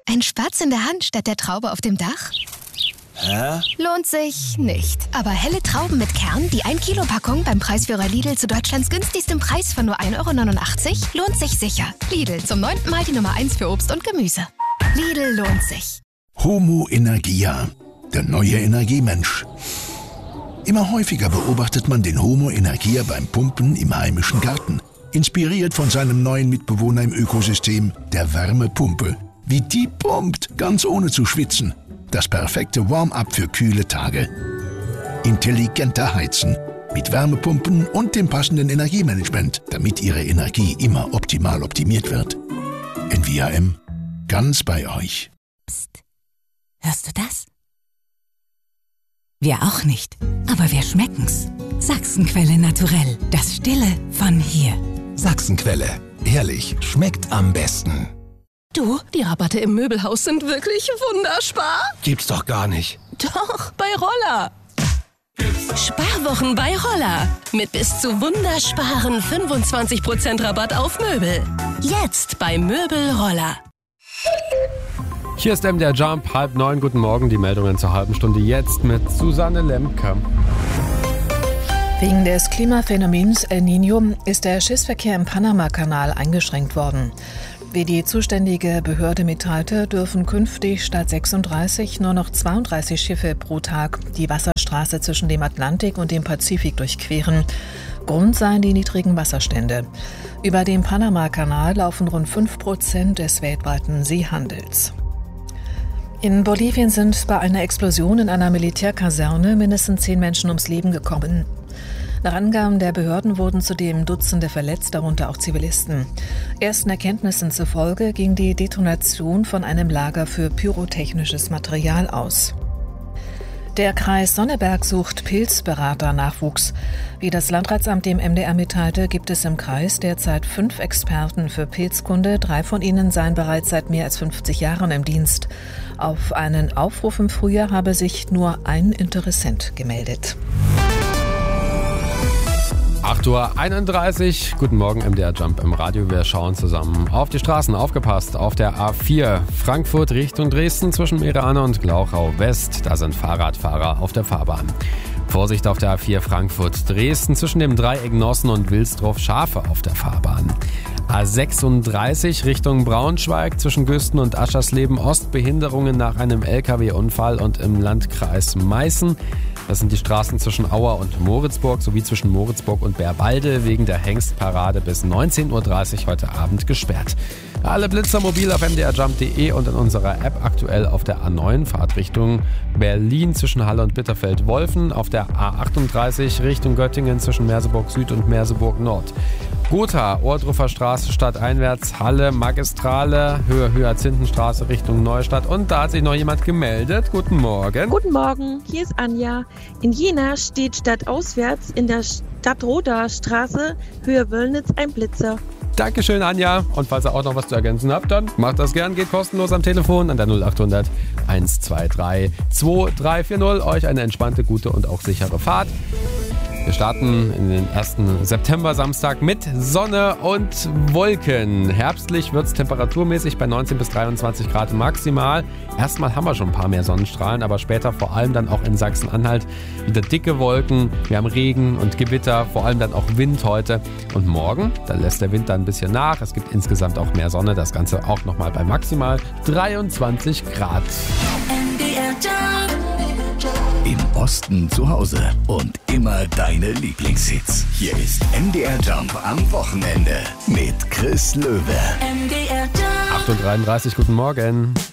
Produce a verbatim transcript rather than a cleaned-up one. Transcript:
Ein Spatz in der Hand statt der Traube auf dem Dach? Hä? Lohnt sich nicht. Aber helle Trauben mit Kern, die ein Kilo Packung beim Preisführer Lidl zu Deutschlands günstigstem Preis von nur ein Euro neunundachtzig, lohnt sich sicher. Lidl, zum neunten Mal die Nummer eins für Obst und Gemüse. Lidl lohnt sich. Homo Energia, der neue Energiemensch. Immer häufiger beobachtet man den Homo Energia beim Pumpen im heimischen Garten. Inspiriert von seinem neuen Mitbewohner im Ökosystem, der Wärmepumpe. Wie die pumpt, ganz ohne zu schwitzen. Das perfekte Warm-up für kühle Tage. Intelligenter Heizen. Mit Wärmepumpen und dem passenden Energiemanagement, damit Ihre Energie immer optimal optimiert wird. N V A M. Ganz bei euch. Psst. Hörst du das? Wir auch nicht, aber wir schmecken's. Sachsenquelle naturell. Das Stille von hier. Sachsenquelle. Ehrlich, schmeckt am besten. Du, die Rabatte im Möbelhaus sind wirklich wunderspar. Gibt's doch gar nicht. Doch, bei Roller. Sparwochen bei Roller. Mit bis zu wundersparen fünfundzwanzig Prozent Rabatt auf Möbel. Jetzt bei Möbel Roller. Hier ist M D R Jump, halb neun, guten Morgen. Die Meldungen zur halben Stunde jetzt mit Susanne Lemke. Wegen des Klimaphänomens El Niño ist der Schiffsverkehr im Panama-Kanal eingeschränkt worden. Wie die zuständige Behörde mitteilte, dürfen künftig statt sechsunddreißig nur noch zweiunddreißig Schiffe pro Tag die Wasserstraße zwischen dem Atlantik und dem Pazifik durchqueren. Grund seien die niedrigen Wasserstände. Über den Panama-Kanal laufen rund fünf Prozent des weltweiten Seehandels. In Bolivien sind bei einer Explosion in einer Militärkaserne mindestens zehn Menschen ums Leben gekommen. Nach Angaben der Behörden wurden zudem Dutzende verletzt, darunter auch Zivilisten. Ersten Erkenntnissen zufolge ging die Detonation von einem Lager für pyrotechnisches Material aus. Der Kreis Sonneberg sucht Pilzberater-Nachwuchs. Wie das Landratsamt dem M D R mitteilte, gibt es im Kreis derzeit fünf Experten für Pilzkunde. Drei von ihnen seien bereits seit mehr als fünfzig Jahren im Dienst. Auf einen Aufruf im Frühjahr habe sich nur ein Interessent gemeldet. acht Uhr einunddreißig, guten Morgen M D R Jump im Radio. Wir schauen zusammen auf die Straßen. Aufgepasst, auf der A vier Frankfurt Richtung Dresden zwischen Meerane und Glauchau West. Da sind Fahrradfahrer auf der Fahrbahn. Vorsicht auf der A vier Frankfurt Dresden zwischen dem Dreieck Nossen und Wilsdorf Schafe auf der Fahrbahn. A sechsunddreißig Richtung Braunschweig zwischen Güsten und Aschersleben Ost. Behinderungen nach einem L K W-Unfall und im Landkreis Meißen. Das sind die Straßen zwischen Auer und Moritzburg sowie zwischen Moritzburg und Bärwalde wegen der Hengstparade bis neunzehn Uhr dreißig heute Abend gesperrt. Alle Blitzer mobil auf m d r jump punkt d e und in unserer App aktuell auf der A neun Fahrtrichtung Berlin zwischen Halle und Bitterfeld-Wolfen, auf der A achtunddreißig Richtung Göttingen zwischen Merseburg Süd und Merseburg Nord. Gotha, Ohrdruffer Straße stadteinwärts, Halle, Magistrale, Höhe Hyazinthenstraße Richtung Neustadt. Und da hat sich noch jemand gemeldet. Guten Morgen. Guten Morgen, hier ist Anja. In Jena steht stadtauswärts in der Stadtroder Straße, Höhe Wöllnitz, ein Blitzer. Dankeschön, Anja. Und falls ihr auch noch was zu ergänzen habt, dann macht das gern. Geht kostenlos am Telefon an der null achthundert eins zwei drei zwei drei vier null. Euch eine entspannte, gute und auch sichere Fahrt. Wir starten in den ersten September-Samstag mit Sonne und Wolken. Herbstlich wird es temperaturmäßig bei neunzehn bis dreiundzwanzig Grad maximal. Erstmal haben wir schon ein paar mehr Sonnenstrahlen, aber später vor allem dann auch in Sachsen-Anhalt wieder dicke Wolken. Wir haben Regen und Gewitter, vor allem dann auch Wind heute. Und morgen, da lässt der Wind dann ein bisschen nach. Es gibt insgesamt auch mehr Sonne. Das Ganze auch nochmal bei maximal dreiundzwanzig Grad. Im Osten zu Hause und immer deine Lieblingshits. Hier ist M D R Jump am Wochenende mit Chris Löwe. M D R Jump. acht Uhr dreiunddreißig, guten Morgen.